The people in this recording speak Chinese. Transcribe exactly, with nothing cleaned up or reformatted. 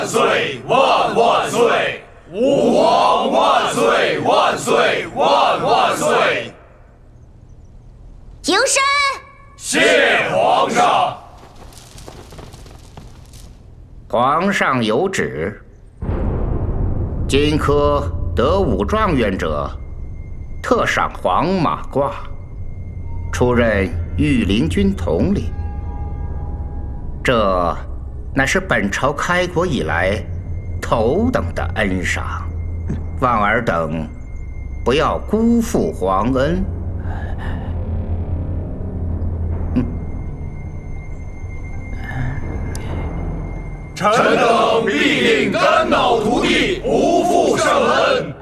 岁万万岁！吾皇万岁万岁万万岁！ 请身。 谢皇上。 皇上有旨：今科得武状元者，特赏黄马褂，出任御林军统领。这乃是本朝开国以来头等的恩赏，望尔等不要辜负皇恩。嗯， 臣等必定肝脑涂地，不负圣恩。